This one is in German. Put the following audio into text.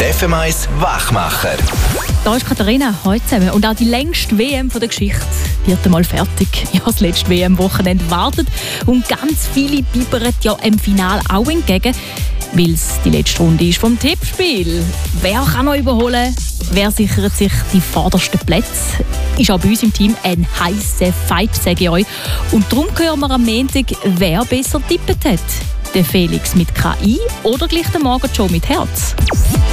Der FM1 Wachmacher. Da ist Katharina heute zusammen. Und auch die längste WM der Geschichte wird einmal fertig. Ja, das letzte WM-Wochenende wartet. Und ganz viele bibbern ja im Finale auch entgegen, weil es die letzte Runde ist vom Tippspiel. Wer kann noch überholen? Wer sichert sich die vordersten Plätze? Ist auch bei uns im Team ein heißer Fight, sage ich euch. Und darum hören wir am Montag, wer besser tippt hat. Der Felix mit KI oder gleich der Morgenshow mit Herz?